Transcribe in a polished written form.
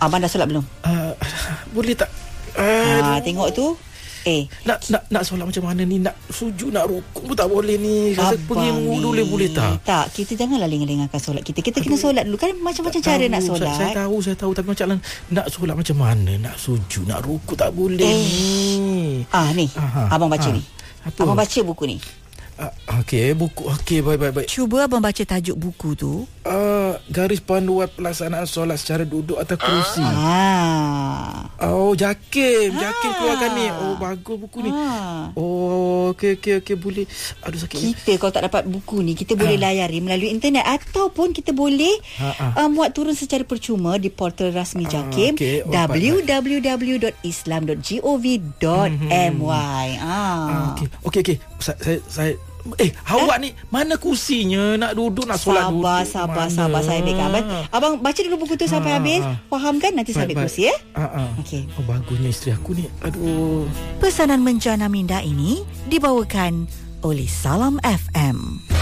Abang dah solat belum? Boleh tak? Tengok tu. Nak solat macam mana ni? Nak sujud, nak rukuk pun tak boleh ni. Rasa pergi wudu boleh tak? Tak, kita janganlah lengah-lengahkan solat kita. Kita kena solat dulu. Kan macam-macam cara nak solat. Saya tahu. Tapi macam nak solat macam mana? Nak sujud, nak rukuk tak boleh ni. Ni. Abang baca ni. Apa? Abang baca buku ni. Buku. Baik. Cuba abang baca tajuk buku tu. Garis panduan pelaksanaan solat secara duduk atau kerusi. Jakim keluarkan ni. Bagus buku ni. Okey boleh. Aduh sakit. Kita kalau tak dapat buku ni, kita boleh layari melalui internet, ataupun kita boleh muat turun secara percuma di portal rasmi Jakim, www.islam.gov.my. Okey. Saya awak ni mana kursinya? Nak duduk, nak solat duduk. Sabar saya ambilkan. Abang baca dulu buku tu sampai habis. Faham kan? Nanti saya ambil kursi Okey. Bagusnya isteri aku ni. Aduh. Pesanan menjana minda ini dibawakan oleh Salam FM.